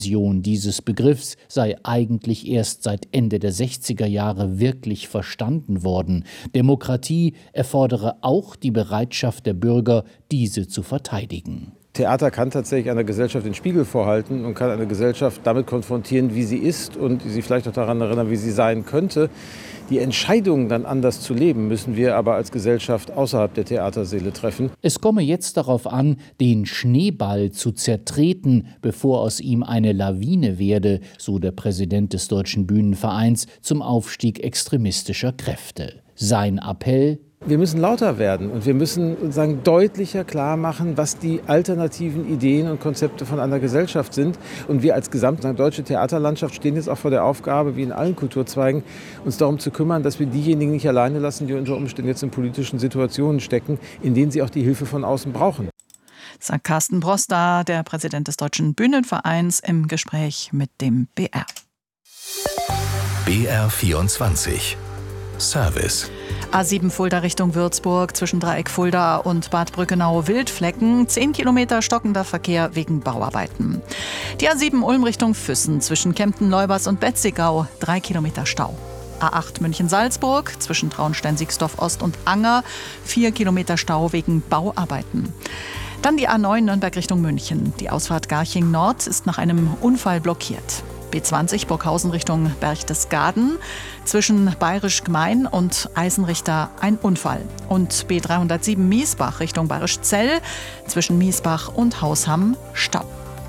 Dieses Begriffs sei eigentlich erst seit Ende der 60er Jahre wirklich verstanden worden. Demokratie erfordere auch die Bereitschaft der Bürger, diese zu verteidigen. Theater kann tatsächlich einer Gesellschaft den Spiegel vorhalten und kann eine Gesellschaft damit konfrontieren, wie sie ist und sie vielleicht auch daran erinnern, wie sie sein könnte. Die Entscheidung, dann anders zu leben, müssen wir aber als Gesellschaft außerhalb der Theatersäle treffen. Es komme jetzt darauf an, den Schneeball zu zertreten, bevor aus ihm eine Lawine werde, so der Präsident des Deutschen Bühnenvereins zum Aufstieg extremistischer Kräfte. Sein Appell: Wir müssen lauter werden und wir müssen sozusagen deutlicher klar machen, was die alternativen Ideen und Konzepte von einer Gesellschaft sind. Und wir als gesamte deutsche Theaterlandschaft stehen jetzt auch vor der Aufgabe, wie in allen Kulturzweigen, uns darum zu kümmern, dass wir diejenigen nicht alleine lassen, die unter Umständen jetzt in politischen Situationen stecken, in denen sie auch die Hilfe von außen brauchen. Sagt Carsten Broster, der Präsident des Deutschen Bühnenvereins, im Gespräch mit dem BR. BR24 Service. A7 Fulda Richtung Würzburg, zwischen Dreieck Fulda und Bad Brückenau Wildflecken. 10 Kilometer stockender Verkehr wegen Bauarbeiten. Die A7 Ulm Richtung Füssen, zwischen Kempten-Leubers und Betzigau. 3 Kilometer Stau. A8 München-Salzburg, zwischen Traunstein-Sixdorf-Ost und Anger. 4 Kilometer Stau wegen Bauarbeiten. Dann die A9 Nürnberg Richtung München. Die Ausfahrt Garching Nord ist nach einem Unfall blockiert. B20 Burghausen Richtung Berchtesgaden. Zwischen Bayerisch Gmein und Eisenrichter ein Unfall. Und B307 Miesbach Richtung Bayerisch Zell. Zwischen Miesbach und Hausham Stau.